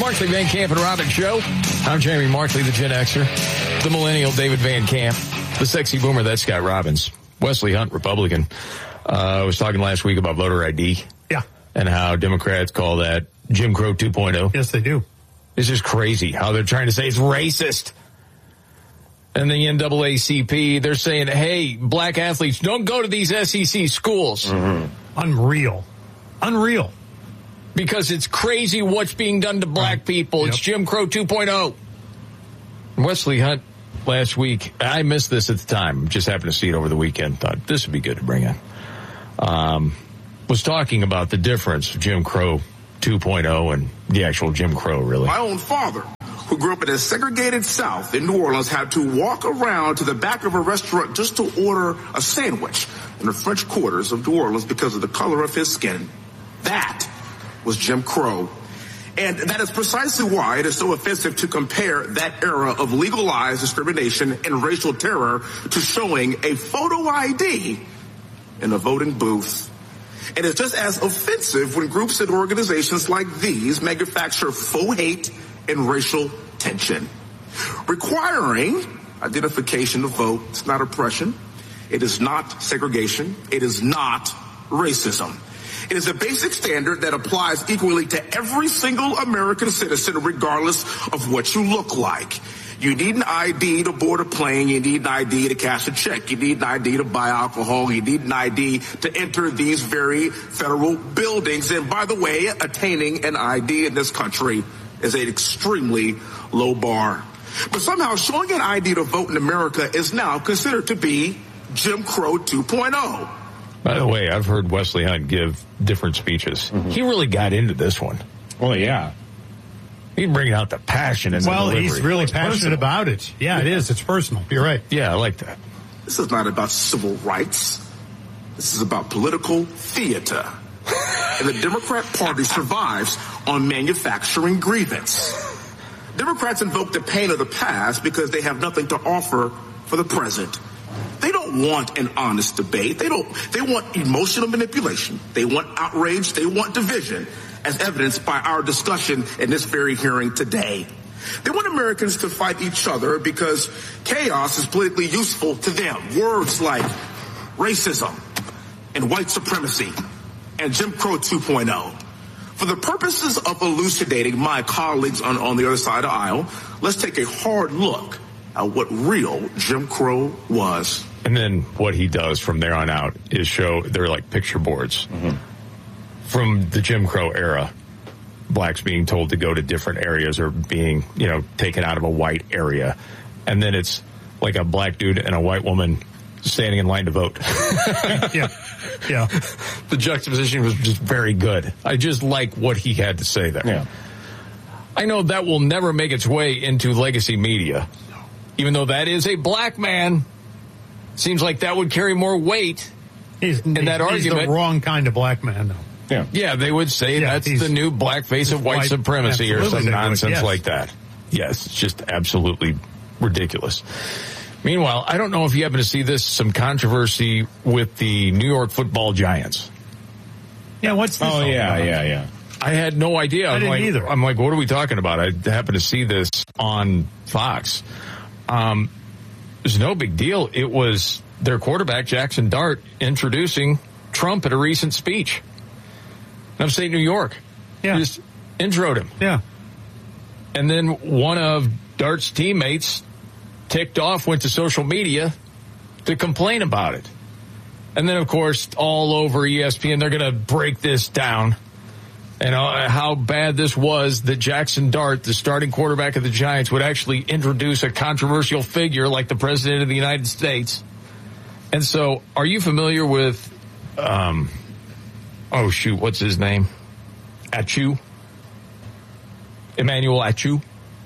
Markley, Van Camp, and Robbins Show. I'm Jeremy Markley, the Gen Xer, the millennial David Van Camp, the sexy boomer, that's Scott Robbins. Wesley Hunt, Republican. I was talking last week about voter ID. Yeah. And how Democrats call that Jim Crow 2.0. Yes, they do. It's just crazy how they're trying to say it's racist. And the NAACP, they're saying, hey, black athletes, don't go to these SEC schools. Mm-hmm. Unreal. Because it's crazy what's being done to black people. Yep. It's Jim Crow 2.0. Wesley Hunt last week, I missed this at the time. Just happened to see it over the weekend. Thought this would be good to bring in. Was talking about the difference of Jim Crow 2.0 and the actual Jim Crow, really. My own father, who grew up in a segregated South in New Orleans, had to walk around to the back of a restaurant just to order a sandwich in the French quarters of New Orleans because of the color of his skin. That was Jim Crow. And that is precisely why it is so offensive to compare that era of legalized discrimination and racial terror to showing a photo ID in a voting booth. And it's just as offensive when groups and organizations like these manufacture faux hate and racial tension. Requiring identification to vote is not oppression. It is not segregation. It is not racism. It is a basic standard that applies equally to every single American citizen, regardless of what you look like. You need an ID to board a plane. You need an ID to cash a check. You need an ID to buy alcohol. You need an ID to enter these very federal buildings. And by the way, attaining an ID in this country is an extremely low bar. But somehow showing an ID to vote in America is now considered to be Jim Crow 2.0. By the way, I've heard Wesley Hunt give different speeches. Mm-hmm. He really got into this one. Well, yeah. He's bringing out the passion in the delivery. He's really passionate about it. Yeah, it is. It's personal. You're right. Yeah, I like that. This is not about civil rights. This is about political theater. And the Democrat Party survives on manufacturing grievance. Democrats invoke the pain of the past because they have nothing to offer for the present. They don't want an honest debate. They want emotional manipulation. They want outrage. They want division, as evidenced by our discussion in this very hearing today. They want Americans to fight each other because chaos is politically useful to them. Words like racism and white supremacy and Jim Crow 2.0. For the purposes of elucidating my colleagues on the other side of the aisle, let's take a hard look at what real Jim Crow was. And then what he does from there on out is show, they're like picture boards. Mm-hmm. From the Jim Crow era, blacks being told to go to different areas or being, taken out of a white area. And then it's like a black dude and a white woman standing in line to vote. Yeah. The juxtaposition was just very good. I just like what he had to say there. Yeah. I know that will never make its way into legacy media. Even though that is a black man, seems like that would carry more weight in that argument. He's the wrong kind of black man, though. Yeah, they would say that's the new blackface of white supremacy or some nonsense like that. Yes, it's just absolutely ridiculous. Meanwhile, I don't know if you happen to see this, some controversy with the New York Football Giants. Yeah, what's this? Oh, yeah. I had no idea. I didn't either. I'm like, what are we talking about? I happened to see this on Fox. It was no big deal. It was their quarterback, Jackson Dart, introducing Trump at a recent speech in upstate New York. Yeah. Just introed him. Yeah. And then one of Dart's teammates, ticked off, went to social media to complain about it. And then, of course, all over ESPN, they're going to break this down and how bad this was that Jackson Dart, the starting quarterback of the Giants, would actually introduce a controversial figure like the President of the United States. And so, are you familiar with, what's his name? Achu? Emmanuel Acho?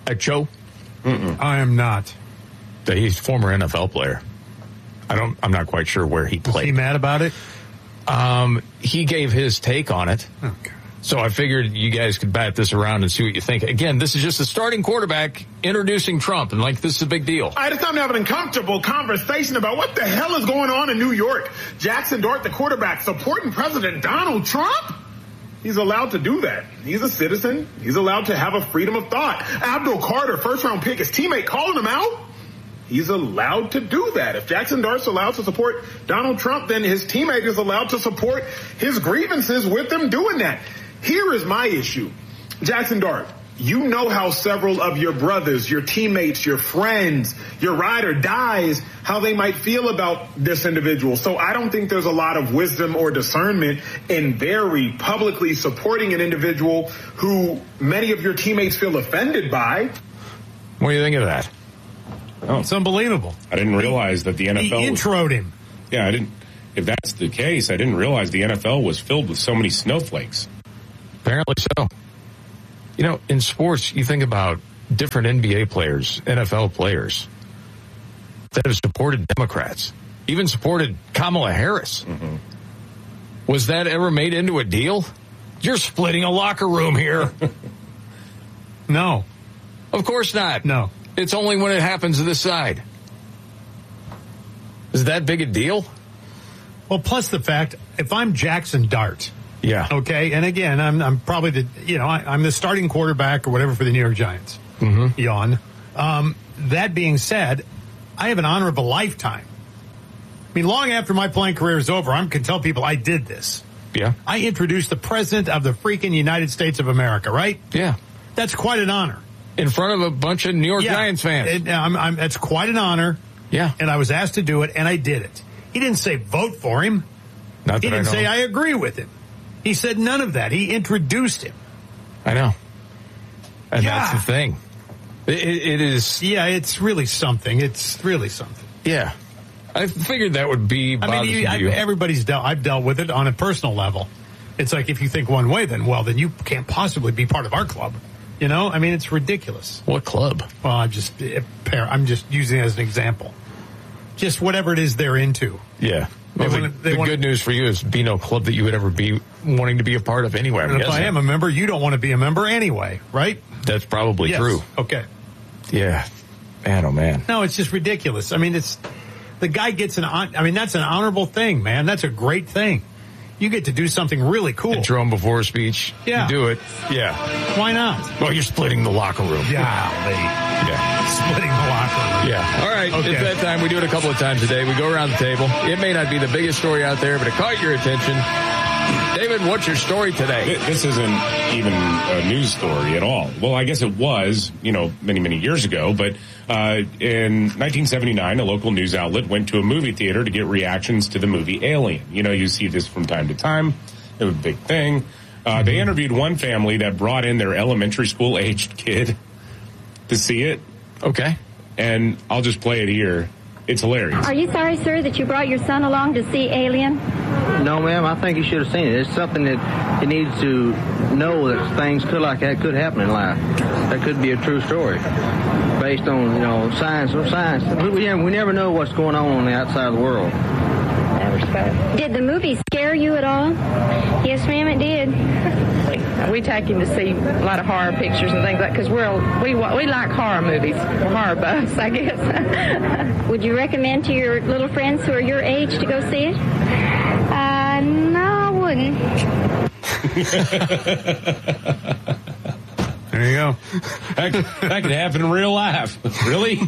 I am not. He's a former NFL player. I'm not quite sure where he played. Is he mad about it? He gave his take on it. Okay. So I figured you guys could bat this around and see what you think. Again, this is just the starting quarterback introducing Trump, and this is a big deal. It's time to have an uncomfortable conversation about what the hell is going on in New York. Jackson Dart, the quarterback, supporting President Donald Trump? He's allowed to do that. He's a citizen. He's allowed to have a freedom of thought. Abdul Carter, first-round pick, his teammate calling him out. He's allowed to do that. If Jackson Dart's allowed to support Donald Trump, then his teammate is allowed to support his grievances with him doing that. Here is my issue. Jackson Dart, you know how several of your brothers, your teammates, your friends, your ride or dies, how they might feel about this individual. So I don't think there's a lot of wisdom or discernment in very publicly supporting an individual who many of your teammates feel offended by. What do you think of that? Oh, it's unbelievable. I didn't realize that the NFL He introed him. Yeah, I didn't. If that's the case, I didn't realize the NFL was filled with so many snowflakes. Apparently so. You know, in sports, you think about different NBA players, NFL players that have supported Democrats, even supported Kamala Harris. Mm-hmm. Was that ever made into a deal? You're splitting a locker room here. No. Of course not. No. It's only when it happens to this side. Is that big a deal? Well, plus the fact, if I'm Jackson Dart, yeah, okay, and again, I'm probably I'm the starting quarterback or whatever for the New York Giants. Mm-hmm. Yawn. That being said, I have an honor of a lifetime. I mean, long after my playing career is over, I can tell people I did this. Yeah. I introduced the president of the freaking United States of America, right? Yeah. That's quite an honor. In front of a bunch of New York Giants fans. That's quite an honor. Yeah. And I was asked to do it, and I did it. He didn't say vote for him. Not that he didn't say I agree with him. He said none of that. He introduced him. I know. And that's the thing. It is. Yeah, it's really something. It's really something. Yeah. I figured that would be bothersome to you. Everybody's I've dealt with it on a personal level. It's like if you think one way, then you can't possibly be part of our club. You know, I mean, it's ridiculous. What club? Well, I'm just using it as an example. Just whatever it is they're into. Yeah. The good news for you is be no club that you would ever be wanting to be a part of anyway. And if I am a member, you don't want to be a member anyway, right? That's probably true. Okay. Yeah. Man, oh man. No, it's just ridiculous. I mean, the guy gets that's an honorable thing, man. That's a great thing. You get to do something really cool. Intro him before a speech. Yeah. You do it. Yeah. Why not? Well, you're splitting the locker room. Yeah. Splitting the locker room. Yeah. All right. Okay. It's that time. We do it a couple of times a day. We go around the table. It may not be the biggest story out there, but it caught your attention. David, what's your story today? This isn't even a news story at all. Well, I guess it was, many, many years ago. But in 1979, a local news outlet went to a movie theater to get reactions to the movie Alien. You see this from time to time. It was a big thing. They interviewed one family that brought in their elementary school-aged kid to see it. Okay. And I'll just play it here. It's hilarious. Are you sorry, sir, that you brought your son along to see Alien? No, ma'am. I think he should have seen it. It's something that he needs to know that things like that could happen in life. That could be a true story based on, science. We never know what's going on the outside of the world. Did the movie scare you at all? Yes, ma'am, it did. We take him to see a lot of horror pictures and things like because we like horror movies. We're horror buffs, I guess. Would you recommend to your little friends who are your age to go see it? No, I wouldn't. There you go. That could happen in real life. Really?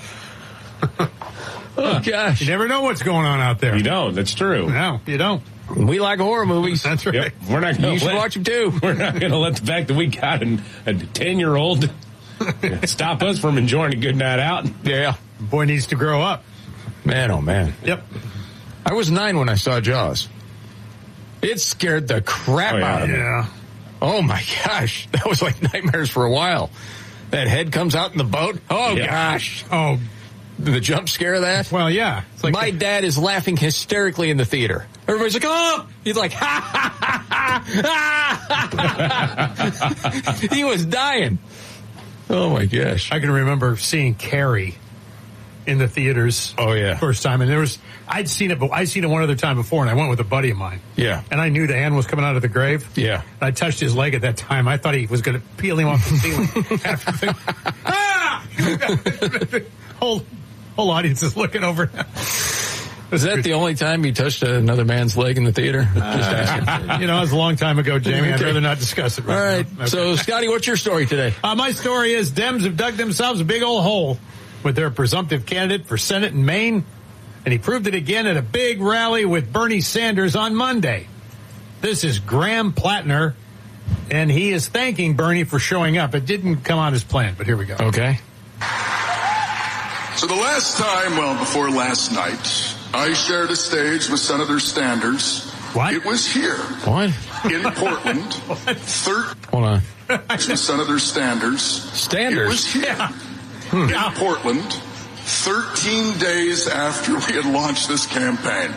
Oh, gosh. You never know what's going on out there. You don't. That's true. No, you don't. We like horror movies. That's right. Yep. We're not going You should watch them, too. We're not going to let the fact that we got a 10-year-old stop us from enjoying a good night out. Yeah. Boy needs to grow up. Man, oh, man. Yep. I was 9 when I saw Jaws. It scared the crap out of me. Yeah. Oh, my gosh. That was like nightmares for a while. That head comes out in the boat. Oh, gosh. Oh, the jump scare of that? Well, yeah. It's like my dad is laughing hysterically in the theater. Everybody's like, oh! He's like, ha, ha, ha, ha. He was dying. Oh, my gosh. I can remember seeing Carrie in the theaters. Oh, yeah. First time. And I'd seen it one other time before, and I went with a buddy of mine. Yeah. And I knew the hand was coming out of the grave. Yeah. And I touched his leg at that time. I thought he was going to peel him off the ceiling. Whole audience is looking over. Was that the only time you touched another man's leg in the theater? Just asking. It was a long time ago, Jamie. I'd rather not discuss it. All right. Okay. So, Scotty, what's your story today? My story is Dems have dug themselves a big old hole with their presumptive candidate for Senate in Maine, and he proved it again at a big rally with Bernie Sanders on Monday. This is Graham Plattner, and he is thanking Bernie for showing up. It didn't come out as planned, but here we go. Okay. So the last time, before last night, I shared a stage with Senator Sanders. What? It was here. What? In Portland. Hold on. With Senator Sanders. Standers? It was here. In Portland, 13 days after we had launched this campaign.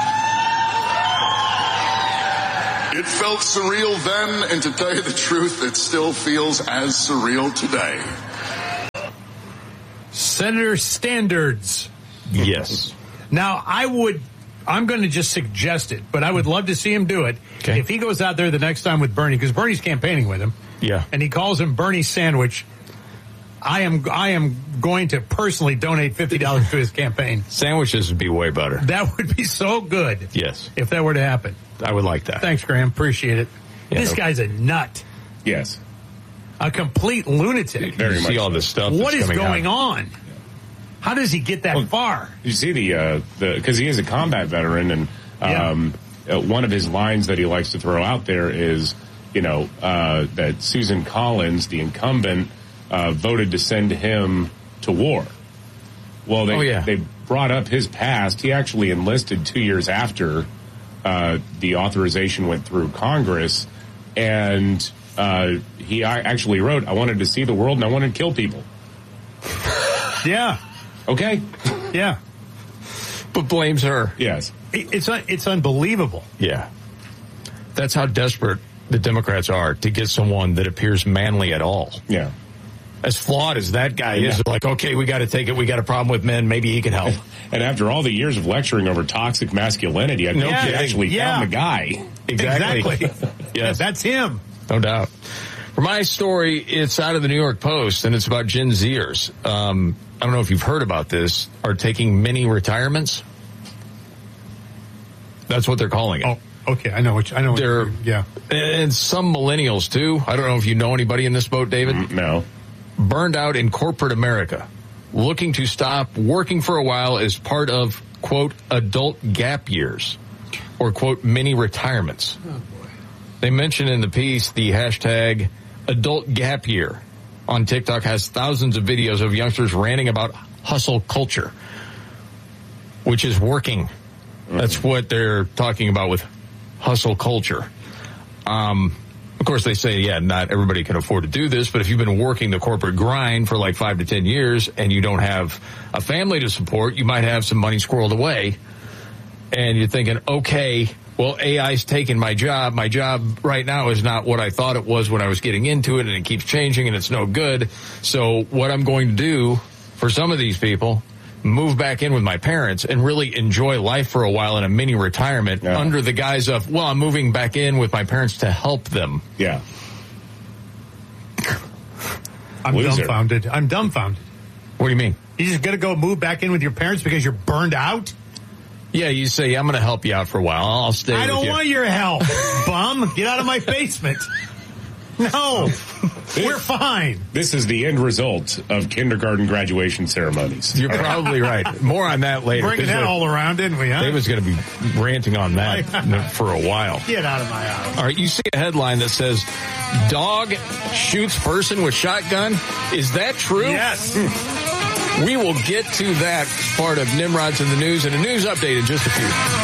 It felt surreal then, and to tell you the truth, it still feels as surreal today. Senator Standards. Yes. Now, I'm going to just suggest it, but I would love to see him do it. Okay. If he goes out there the next time with Bernie, because Bernie's campaigning with him. Yeah. And he calls him Bernie Sandwich. I am going to personally donate $50 to his campaign. Sandwiches would be way better. That would be so good. Yes. If that were to happen. I would like that. Thanks, Graham. Appreciate it. Yeah, this guy's a nut. Yes. A complete lunatic. Very much. See all this stuff. What is going out. on? How does he get that far? You see because he is a combat veteran, and one of his lines that he likes to throw out there is, that Susan Collins, the incumbent, voted to send him to war. Well, they brought up his past. He actually enlisted 2 years after the authorization went through Congress, and he actually wrote, "I wanted to see the world and I wanted to kill people." Yeah. Okay. Yeah. But blames her. Yes. It's unbelievable. Yeah. That's how desperate the Democrats are to get someone that appears manly at all. Yeah. As flawed as that guy is, they're like, okay, we got to take it. We got a problem with men. Maybe he can help. And after all the years of lecturing over toxic masculinity, I think he actually found the guy. Exactly. Yes. That's him. No doubt. For my story, it's out of the New York Post, and it's about Gen Zers. I don't know if you've heard about this, are taking mini retirements. That's what they're calling it. Oh, okay. I know. Yeah. And some millennials, too. I don't know if you know anybody in this boat, David. No. Burned out in corporate America, looking to stop working for a while as part of, quote, adult gap years, or, quote, mini retirements. Oh, boy. They mention in the piece the hashtag adult gap year on TikTok has thousands of videos of youngsters ranting about hustle culture, which is working. That's what they're talking about with hustle culture. Of course, they say, not everybody can afford to do this, but if you've been working the corporate grind for like 5 to 10 years and you don't have a family to support, you might have some money squirreled away. And you're thinking, okay, well, AI's taking my job. My job right now is not what I thought it was when I was getting into it, and it keeps changing, and it's no good. So what I'm going to do for some of these people, move back in with my parents and really enjoy life for a while in a mini retirement under the guise of, I'm moving back in with my parents to help them. Yeah. I'm dumbfounded. What do you mean? You just got to go move back in with your parents because you're burned out? Yeah, you say, I'm going to help you out for a while. I'll stay with you. I don't want your help, bum. Get out of my basement. No, we're fine. This is the end result of kindergarten graduation ceremonies. You're probably right. More on that later. Bringing that all around, didn't we? Huh? David's going to be ranting on that for a while. Get out of my house. All right, you see a headline that says, dog shoots person with shotgun. Is that true? Yes. We will get to that part of Nimrod's in the news and a news update in just a few.